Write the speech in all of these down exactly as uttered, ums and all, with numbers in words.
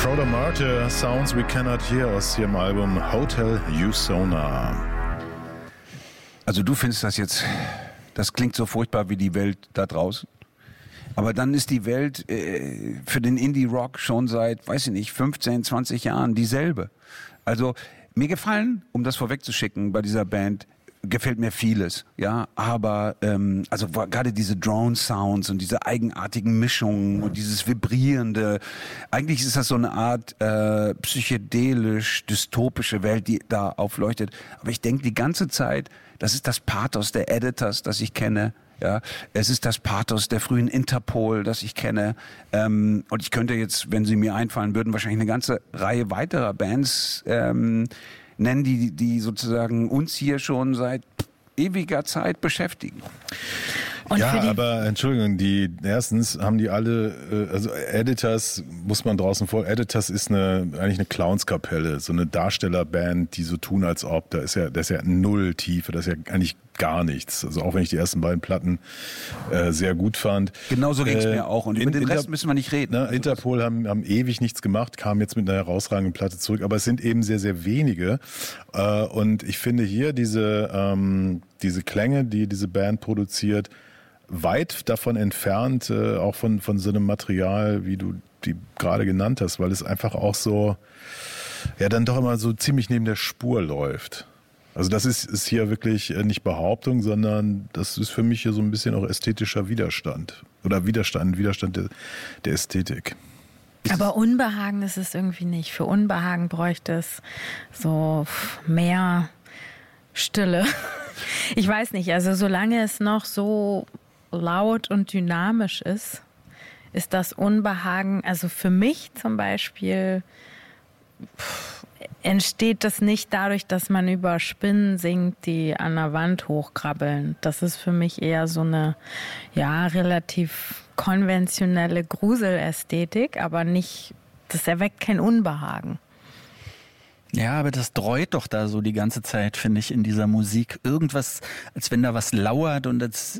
Proud Martyr, Sounds We Cannot Hear aus ihrem Album Hotel Usona. Also du findest das jetzt, das klingt so furchtbar wie die Welt da draußen. Aber dann ist die Welt äh, für den Indie-Rock schon seit, weiß ich nicht, fünfzehn, zwanzig Jahren dieselbe. Also mir gefallen, um das vorwegzuschicken, bei dieser Band gefällt mir vieles, ja, aber ähm, also gerade diese Drone-Sounds und diese eigenartigen Mischungen und dieses vibrierende, eigentlich ist das so eine Art äh, psychedelisch-dystopische Welt, die da aufleuchtet. Aber ich denke die ganze Zeit, das ist das Pathos der Editors, das ich kenne. Ja, es ist das Pathos der frühen Interpol, das ich kenne. Ähm, und ich könnte jetzt, wenn sie mir einfallen würden, wahrscheinlich eine ganze Reihe weiterer Bands ähm, nennen, die, die sozusagen uns hier schon seit ewiger Zeit beschäftigen. Und ja, aber Entschuldigung, die erstens haben die alle, also Editors muss man draußen vor. Editors ist eine eigentlich eine Clownskapelle, so eine Darstellerband, die so tun, als ob da ist ja, das ist ja null Tiefe, das ist ja eigentlich gar nichts. Also auch wenn ich die ersten beiden Platten äh, sehr gut fand. Genauso ging es äh, mir auch. Und über den Inter- Rest müssen wir nicht reden. Ne, Interpol haben, haben ewig nichts gemacht, kamen jetzt mit einer herausragenden Platte zurück, aber es sind eben sehr, sehr wenige. Äh, und ich finde hier diese ähm, diese Klänge, die diese Band produziert, weit davon entfernt, äh, auch von, von so einem Material, wie du die gerade genannt hast, weil es einfach auch so, ja, dann doch immer so ziemlich neben der Spur läuft. Also das ist, ist hier wirklich nicht Behauptung, sondern das ist für mich hier so ein bisschen auch ästhetischer Widerstand. Oder Widerstand, Widerstand der, der Ästhetik. Aber Unbehagen ist es irgendwie nicht. Für Unbehagen bräuchte es so mehr Stille. Ich weiß nicht, also solange es noch so laut und dynamisch ist, ist das Unbehagen, also für mich zum Beispiel, pff, entsteht das nicht dadurch, dass man über Spinnen singt, die an der Wand hochkrabbeln. Das ist für mich eher so eine, ja, relativ konventionelle Gruselästhetik, aber nicht, das erweckt kein Unbehagen. Ja, aber das dreut doch da so die ganze Zeit, finde ich, in dieser Musik. Irgendwas, als wenn da was lauert und als,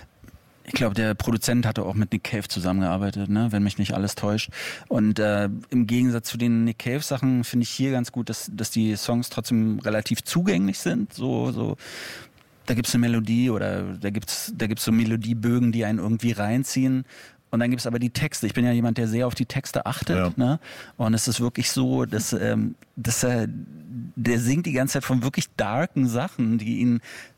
ich glaube, der Produzent hatte auch mit Nick Cave zusammengearbeitet, ne, wenn mich nicht alles täuscht. Und äh, im Gegensatz zu den Nick Cave Sachen finde ich hier ganz gut, dass, dass die Songs trotzdem relativ zugänglich sind. So, so, da gibt's eine Melodie oder da gibt's, da gibt's so Melodiebögen, die einen irgendwie reinziehen. Und dann gibt's aber die Texte. Ich bin ja jemand, der sehr auf die Texte achtet. Ja. Ne? Und es ist wirklich so, dass, ähm, dass er, der singt die ganze Zeit von wirklich darken Sachen, die ihn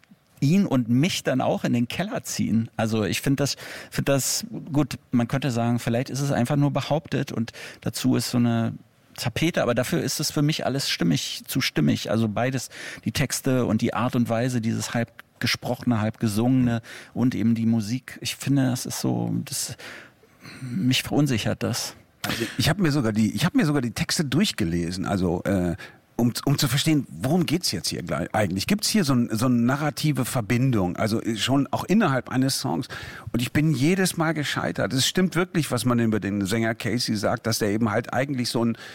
ihn und mich dann auch in den Keller ziehen. Also ich finde das, finde das gut. Man könnte sagen, vielleicht ist es einfach nur behauptet und dazu ist so eine Tapete, aber dafür ist es für mich alles stimmig, zu stimmig. Also beides, die Texte und die Art und Weise, dieses halb gesprochene, halb gesungene und eben die Musik. Ich finde, das ist so, das mich verunsichert das. Also ich habe mir sogar die, ich habe mir sogar die Texte durchgelesen. Also äh, um um zu verstehen, worum geht's jetzt hier eigentlich? Gibt's hier so, ein, so eine narrative Verbindung? Also schon auch innerhalb eines Songs. Und ich bin jedes Mal gescheitert. Es stimmt wirklich, was man über den Sänger Casey sagt, dass der eben halt eigentlich so ein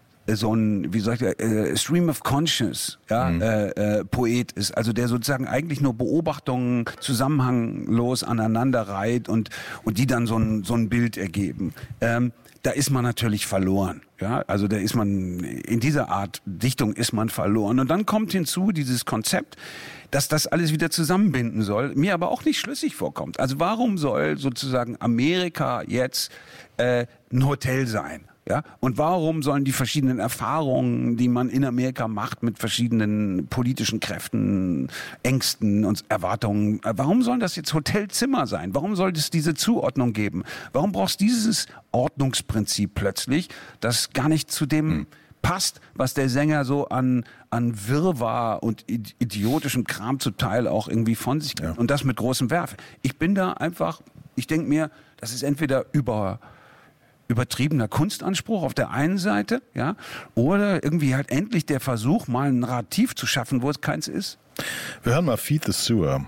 so ein, wie soll ich sagen, äh, Stream of Conscious, ja, mhm. äh, äh, Poet ist, also der sozusagen eigentlich nur Beobachtungen zusammenhanglos aneinander reiht und und die dann so ein so ein Bild ergeben. Ähm, da ist man natürlich verloren, ja, also da ist man in dieser Art Dichtung ist man verloren und dann kommt hinzu dieses Konzept, dass das alles wieder zusammenbinden soll, mir aber auch nicht schlüssig vorkommt. Also warum soll sozusagen Amerika jetzt äh, ein Hotel sein? Ja, und warum sollen die verschiedenen Erfahrungen, die man in Amerika macht mit verschiedenen politischen Kräften, Ängsten und Erwartungen, warum sollen das jetzt Hotelzimmer sein? Warum soll es diese Zuordnung geben? Warum brauchst du dieses Ordnungsprinzip plötzlich, das gar nicht zu dem hm. passt, was der Sänger so an an Wirrwarr und idiotischem Kram zum Teil auch irgendwie von sich gibt. Ja. Und das mit großem Werf. Ich bin da einfach, ich denke mir, das ist entweder über übertriebener Kunstanspruch auf der einen Seite, ja, oder irgendwie halt endlich der Versuch, mal ein Narrativ zu schaffen, wo es keins ist. Wir hören mal Feed the Sewer.